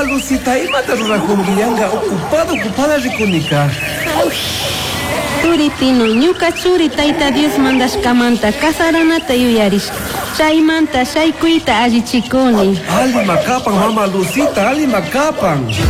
Mama Lucita, imata rurajunguillanga, ocupada rikunika. Turipino, ñuka churi Tayta Dios mandashkamanta kasaranata yuyarishka. Chaymanta shaykuyta allichikuni. Ali makapan, Mama Lucita, ali makapan.